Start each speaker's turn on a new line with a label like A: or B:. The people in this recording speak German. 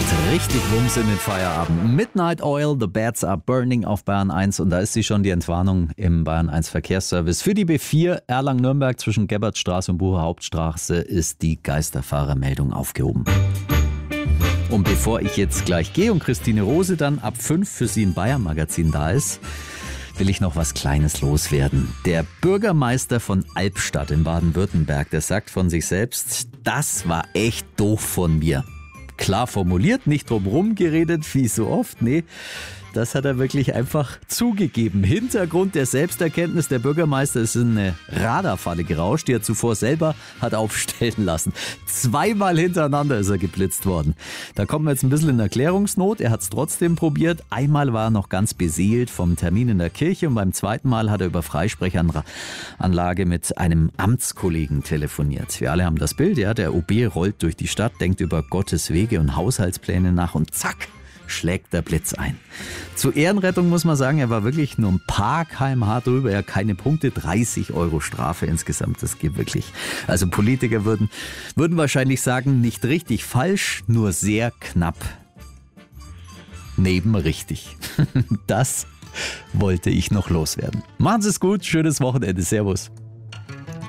A: richtig Wumms in den Feierabend. Midnight Oil, The Bats Are Burning auf Bayern 1 und da ist sie schon, die Entwarnung im Bayern 1 Verkehrsservice. Für die B4 Erlangen-Nürnberg zwischen Gebhardtstraße und Bucher Hauptstraße ist die Geisterfahrermeldung aufgehoben. Und bevor ich jetzt gleich gehe und Christine Rose dann ab 5 für Sie im Bayern-Magazin da ist, will ich noch was Kleines loswerden. Der Bürgermeister von Albstadt in Baden-Württemberg, der sagt von sich selbst, das war echt doof von mir. Klar formuliert, nicht drumherum geredet, wie so oft, nee. Das hat er wirklich einfach zugegeben. Hintergrund der Selbsterkenntnis, der Bürgermeister ist in eine Radarfalle gerauscht, die er zuvor selber hat aufstellen lassen. 2-mal hintereinander ist er geblitzt worden. Da kommen wir jetzt ein bisschen in Erklärungsnot. Er hat es trotzdem probiert. Einmal war er noch ganz beseelt vom Termin in der Kirche und beim zweiten Mal hat er über Freisprechanlage mit einem Amtskollegen telefoniert. Wir alle haben das Bild, ja, der OB rollt durch die Stadt, denkt über Gottes Wege und Haushaltspläne nach und zack, schlägt der Blitz ein. Zur Ehrenrettung muss man sagen, er war wirklich nur ein paar km/h drüber, ja keine Punkte, 30 € Strafe insgesamt, das geht wirklich. Also Politiker würden wahrscheinlich sagen, nicht richtig falsch, nur sehr knapp neben richtig. Das wollte ich noch loswerden. Machen Sie es gut, schönes Wochenende, Servus.